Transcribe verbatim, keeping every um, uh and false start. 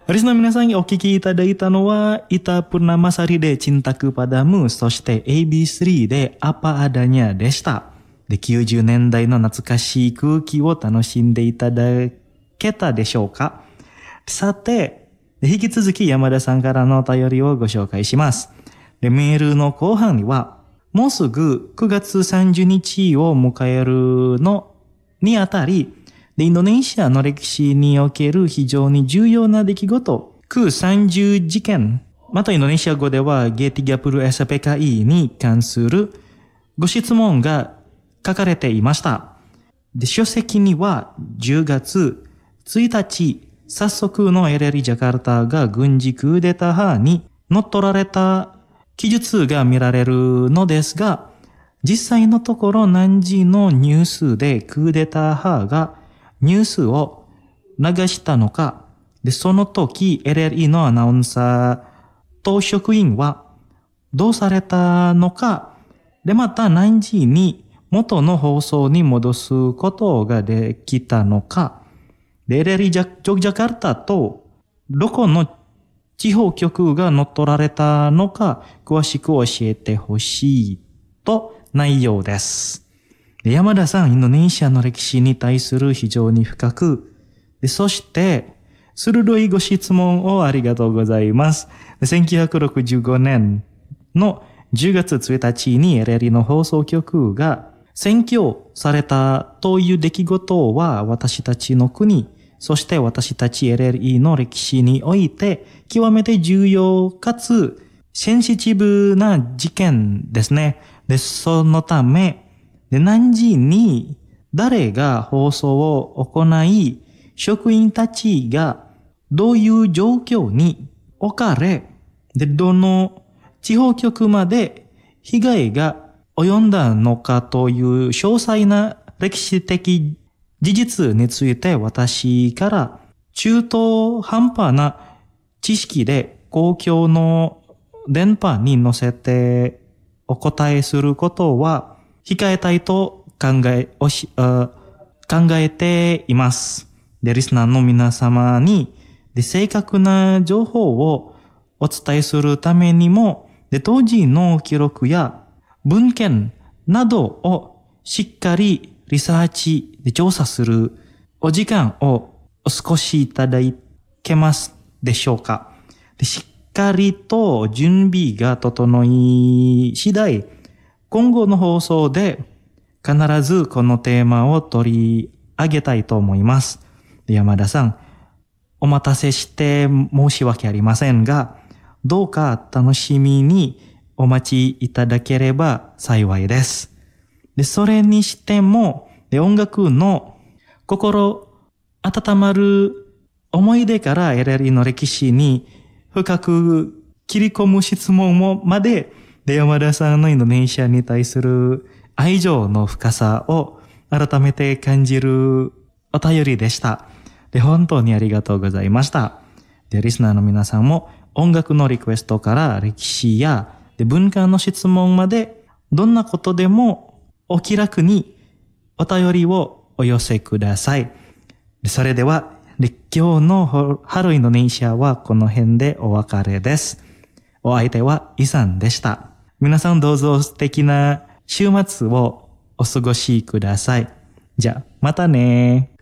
リスナーの皆さんにお聞きいただいたのは、Ita PurnamasariでCintaku Padamu、そして エービースリー で Apa Adanya でした。で、きゅうじゅうねんだいの懐かしい空気を楽しんでいただけたでしょうか。さて、引き続き山田さんからのお便りをご紹介します。で、メールの後半には、もうすぐくがつさんじゅうにちを迎えるのにあたり、で、インドネシアの歴史における非常に重要な出来事、くさんじゅうじけん、またインドネシア語では G さんじゅう エスピーケー に関するご質問が書かれていました。で、書籍にはじゅうがつついたち、早速の エルエルイー ジャカルタが軍事クーデター派に乗っ取られた記述が見られるのですが、実際のところ何時のニュースでクーデター派がニュースを流したのか、で、その時 エルエルイー のアナウンサーと職員はどうされたのか、で、また何時に元の放送に戻すことができたのか、で、エルエルイー ジャ、ジョグジャカルタとどこの地方局が乗っ取られたのか、詳しく教えてほしいと内容です。山田さん、インドネシアの歴史に対する非常に深く、そして鋭いご質問をありがとうございます。せんきゅうひゃくろくじゅうごねんのじゅうがつついたちに エルエルイー の放送局が占拠されたという出来事は私たちの国、そして私たち エルエルイー の歴史において極めて重要かつセンシティブな事件ですね。で、そのため、で、何時に誰が放送を行い、職員たちがどういう状況に置かれ、で、どの地方局まで被害が及んだのかという詳細な歴史的事実について私から中途半端な知識で公共の電波に乗せてお答えすることは控えたいと考え、おし、考えています。で、リスナーの皆様にで正確な情報をお伝えするためにも、で、当時の記録や文献などをしっかりリサーチで調査するお時間を少しいただけますでしょうか。で、しっかりと準備が整い次第、今後の放送で必ずこのテーマを取り上げたいと思います。で、山田さん、お待たせして申し訳ありませんが、どうか楽しみにお待ちいただければ幸いです。で、それにしても、で、音楽の心温まる思い出から エルエルイー の歴史に深く切り込む質問もまで、で、山田さんのインドネシアに対する愛情の深さを改めて感じるお便りでした。で、本当にありがとうございました。で、リスナーの皆さんも音楽のリクエストから歴史やで文化の質問までどんなことでもお気楽にお便りをお寄せください。それでは、で今日のハローインドネシアはこの辺でお別れです。お相手はイさんでした。皆さんどうぞ素敵な週末をお過ごしください。じゃあ、またね。